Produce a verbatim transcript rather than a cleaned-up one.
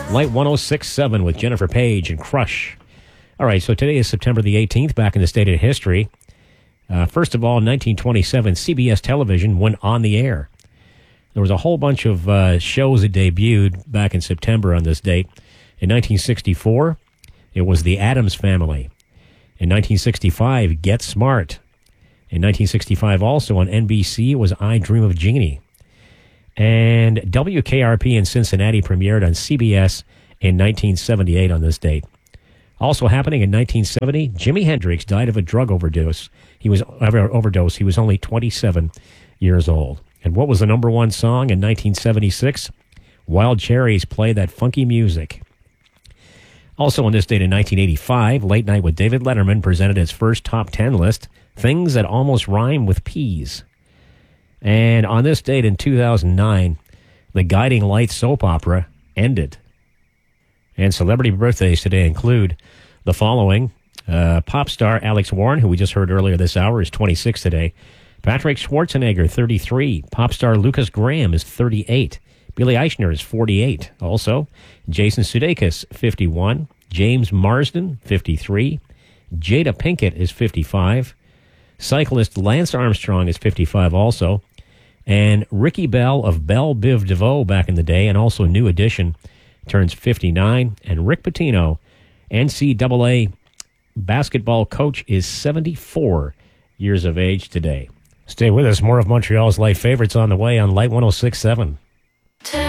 Light one oh six point seven with Jennifer Page and Crush. All right, so today is September the eighteenth, back in the state of history. Uh, first of all, in nineteen twenty-seven, C B S television went on the air. There was a whole bunch of uh, shows that debuted back in September on this date. In nineteen sixty-four, it was The Addams Family. In nineteen sixty-five, Get Smart. In nineteen sixty-five, also on N B C, it was I Dream of Jeannie. And W K R P in Cincinnati premiered on C B S in nineteen seventy-eight on this date. Also happening in nineteen seventy, Jimi Hendrix died of a drug overdose. He was overdose. He was only twenty-seven years old. And what was the number one song in nineteen seventy-six? Wild Cherries, Play That Funky Music. Also on this date in nineteen eighty-five, Late Night with David Letterman presented its first top ten list, Things That Almost Rhyme with Peas. And on this date in two thousand nine, the Guiding Light soap opera ended. And celebrity birthdays today include the following. Uh, pop star Alex Warren, who we just heard earlier this hour, is twenty-six today. Patrick Schwarzenegger, thirty-three. Pop star Lucas Graham is thirty-eight. Billy Eichner is forty-eight. Also, Jason Sudeikis, fifty-one. James Marsden, fifty-three. Jada Pinkett is fifty-five. Cyclist Lance Armstrong is fifty-five also. And Ricky Bell of Bell Biv DeVoe back in the day, and also New Edition, turns fifty-nine. And Rick Pitino, N C double A basketball coach, is seventy-four years of age today. Stay with us. More of Montreal's light favorites on the way on Light one oh six point seven.